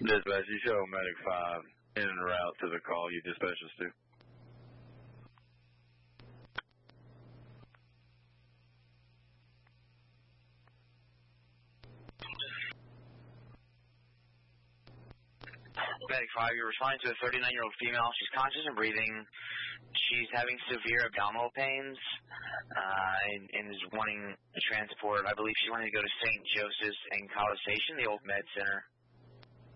Dispatch, you show Medic 5 in and route to the call you dispatch us to. Medic 5, you're responding to a 39-year-old female. She's conscious and breathing. She's having severe abdominal pains and is wanting transport. I believe she's wanting to go to St. Joseph's and College Station, the old med center.